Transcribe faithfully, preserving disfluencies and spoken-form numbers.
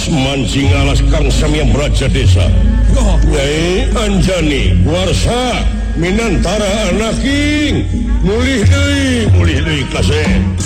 mancing alas Kang Samya Braja Desa. Nyai Anjani Warsa Minantara Anaking mulih deui mulih deui kasih.